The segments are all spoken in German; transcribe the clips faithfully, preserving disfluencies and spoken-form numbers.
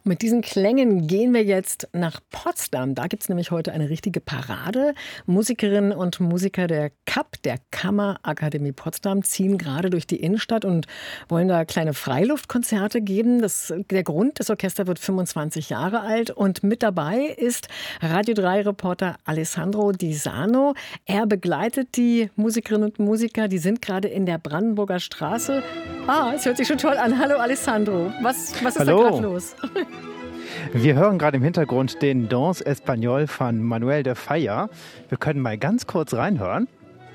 Mit diesen Klängen gehen wir jetzt nach Potsdam. Da gibt es nämlich heute eine richtige Parade. Musikerinnen und Musiker der K A P, der Kammerakademie Potsdam, ziehen gerade durch die Innenstadt und wollen da kleine Freiluftkonzerte geben. Das, der Grund, das Orchester wird fünfundzwanzig Jahre alt und mit dabei ist Radio drei Reporter Alessandro Di Sano. Er begleitet die Musikerinnen und Musiker, die sind gerade in der Brandenburger Straße. Ah, es hört sich schon toll an. Hallo Alessandro, was, was ist Hallo. da gerade los? Wir hören gerade im Hintergrund den Danse Espagnol von Manuel de Falla. Wir können mal ganz kurz reinhören.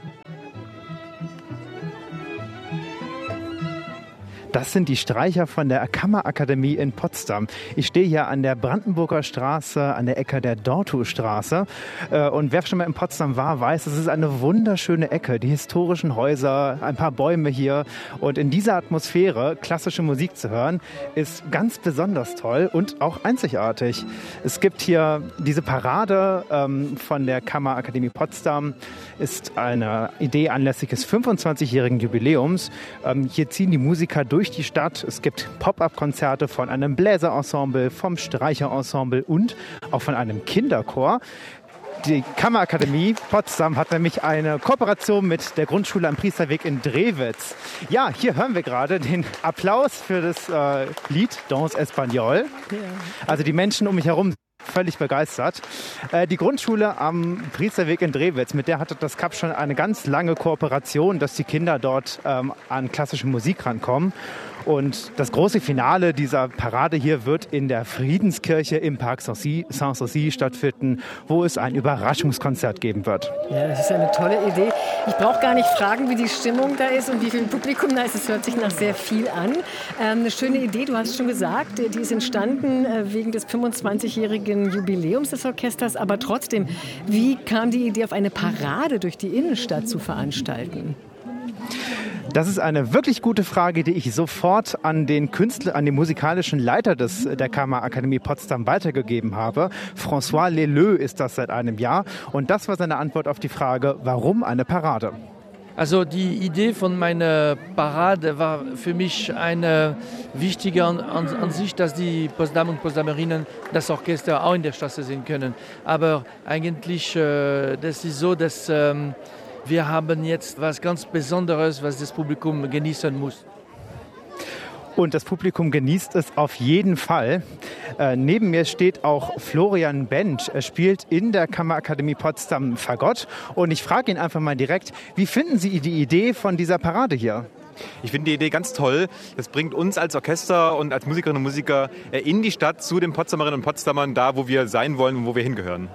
Das sind die Streicher von der Kammerakademie in Potsdam. Ich stehe hier an der Brandenburger Straße, an der Ecke der Dortustraße. Und wer schon mal in Potsdam war, weiß, es ist eine wunderschöne Ecke. Die historischen Häuser, ein paar Bäume hier. Und in dieser Atmosphäre klassische Musik zu hören, ist ganz besonders toll und auch einzigartig. Es gibt hier diese Parade ähm, von der Kammerakademie Potsdam. Ist eine Idee anlässlich des fünfundzwanzigjährigen Jubiläums. Ähm, hier ziehen die Musiker durch die Stadt. Es gibt Pop-up-Konzerte von einem Bläserensemble, vom Streicherensemble und auch von einem Kinderchor. Die Kammerakademie Potsdam hat nämlich eine Kooperation mit der Grundschule am Priesterweg in Drewitz. Ja, hier hören wir gerade den Applaus für das äh, Lied Danse Espagnol. Ja. Also die Menschen um mich herum völlig begeistert. Äh, die Grundschule am Priesterweg in Drewitz, mit der hatte das K A P schon eine ganz lange Kooperation, dass die Kinder dort ähm, an klassische Musik rankommen. Und das große Finale dieser Parade hier wird in der Friedenskirche im Parc Sanssouci stattfinden, wo es ein Überraschungskonzert geben wird. Ja, das ist eine tolle Idee. Ich brauche gar nicht fragen, wie die Stimmung da ist und wie viel Publikum da ist. Es hört sich nach sehr viel an. Ähm, eine schöne Idee, du hast schon gesagt, die ist entstanden äh, wegen des fünfundzwanzigjährigen Jubiläums des Orchesters. Aber trotzdem, wie kam die Idee auf eine Parade durch die Innenstadt zu veranstalten? Das ist eine wirklich gute Frage, die ich sofort an den Künstler, an den musikalischen Leiter des, der Kammerakademie Potsdam weitergegeben habe. François Leleux ist das seit einem Jahr. Und das war seine Antwort auf die Frage, warum eine Parade? Also die Idee von meiner Parade war für mich eine wichtige an, an, an sich, dass die Potsdamer und Potsdamerinnen das Orchester auch in der Straße sehen können. Aber eigentlich, äh, das ist so, dass ähm, wir haben jetzt was ganz Besonderes, was das Publikum genießen muss. Und das Publikum genießt es auf jeden Fall. Äh, neben mir steht auch Florian Bench. Er spielt in der Kammerakademie Potsdam Fagott. Und ich frage ihn einfach mal direkt, wie finden Sie die Idee von dieser Parade hier? Ich finde die Idee ganz toll. Das bringt uns als Orchester und als Musikerinnen und Musiker in die Stadt zu den Potsdamerinnen und Potsdamern, da wo wir sein wollen und wo wir hingehören.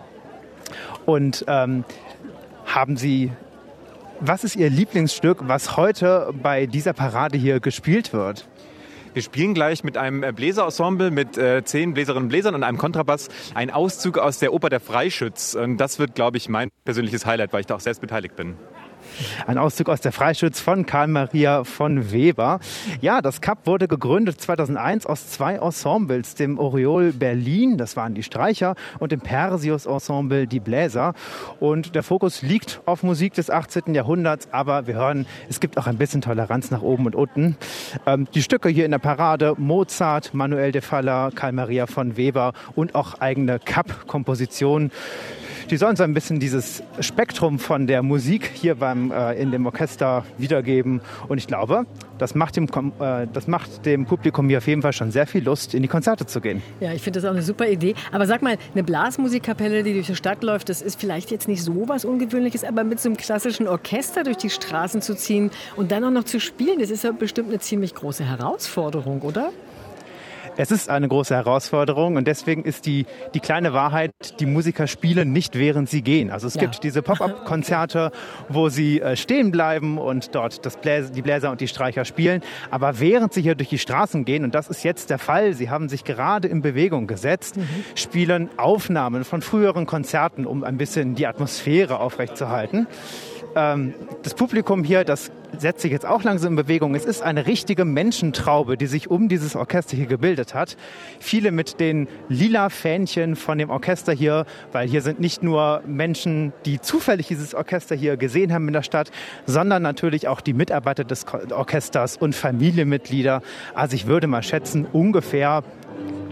Und ähm, haben Sie... Was ist Ihr Lieblingsstück, was heute bei dieser Parade hier gespielt wird? Wir spielen gleich mit einem Bläserensemble mit äh, zehn Bläserinnen und Bläsern und einem Kontrabass einen Auszug aus der Oper Der Freischütz. Und das wird, glaube ich, mein persönliches Highlight, weil ich da auch selbst beteiligt bin. Ein Auszug aus der Freischütz von Karl Maria von Weber. Ja, das K A P wurde gegründet zweitausendeins aus zwei Ensembles, dem Oriol Berlin, das waren die Streicher, und dem Perseus Ensemble, die Bläser. Und der Fokus liegt auf Musik des achtzehnten Jahrhunderts, aber wir hören, es gibt auch ein bisschen Toleranz nach oben und unten. Ähm, die Stücke hier in der Parade, Mozart, Manuel de Falla, Karl Maria von Weber und auch eigene K A P-Kompositionen. Die sollen so ein bisschen dieses Spektrum von der Musik hier beim, äh, in dem Orchester wiedergeben. Und ich glaube, das macht, dem, äh, das macht dem Publikum hier auf jeden Fall schon sehr viel Lust, in die Konzerte zu gehen. Ja, ich finde das auch eine super Idee. Aber sag mal, eine Blasmusikkapelle, die durch die Stadt läuft, das ist vielleicht jetzt nicht so was Ungewöhnliches, aber mit so einem klassischen Orchester durch die Straßen zu ziehen und dann auch noch zu spielen, das ist ja bestimmt eine ziemlich große Herausforderung, oder? Es ist eine große Herausforderung und deswegen ist die, die kleine Wahrheit, die Musiker spielen nicht, während sie gehen. Also es ja. gibt diese Pop-up-Konzerte, okay. wo sie äh, stehen bleiben und dort das Bläser, die Bläser und die Streicher spielen. Aber während sie hier durch die Straßen gehen, und das ist jetzt der Fall, sie haben sich gerade in Bewegung gesetzt, mhm. spielen Aufnahmen von früheren Konzerten, um ein bisschen die Atmosphäre aufrechtzuerhalten. Ähm, das Publikum hier, das setzt sich jetzt auch langsam in Bewegung. Es ist eine richtige Menschentraube, die sich um dieses Orchester hier gebildet hat. Viele mit den lila Fähnchen von dem Orchester hier, weil hier sind nicht nur Menschen, die zufällig dieses Orchester hier gesehen haben in der Stadt, sondern natürlich auch die Mitarbeiter des Orchesters und Familienmitglieder. Also ich würde mal schätzen, ungefähr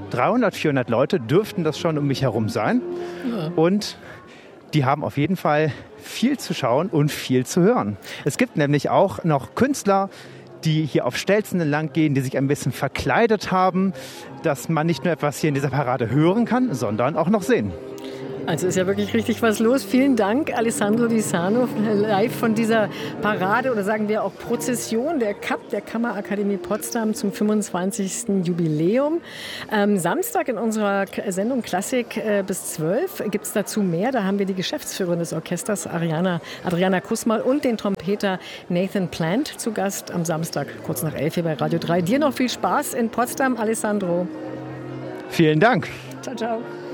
dreihundert, vierhundert Leute dürften das schon um mich herum sein. Ja. Und die haben auf jeden Fall viel zu schauen und viel zu hören. Es gibt nämlich auch noch Künstler, die hier auf Stelzen entlang gehen, die sich ein bisschen verkleidet haben, dass man nicht nur etwas hier in dieser Parade hören kann, sondern auch noch sehen. Also ist ja wirklich richtig was los. Vielen Dank, Alessandro Di Sarno, live von dieser Parade oder sagen wir auch Prozession der K A P, der Kammerakademie Potsdam zum fünfundzwanzigsten Jubiläum. Ähm, Samstag in unserer Sendung Klassik äh, bis zwölf gibt es dazu mehr. Da haben wir die Geschäftsführerin des Orchesters, Ariana, Adriana Kusmal, und den Trompeter Nathan Plant zu Gast am Samstag, kurz nach elf hier bei Radio drei. Dir noch viel Spaß in Potsdam, Alessandro. Vielen Dank. Ciao, ciao.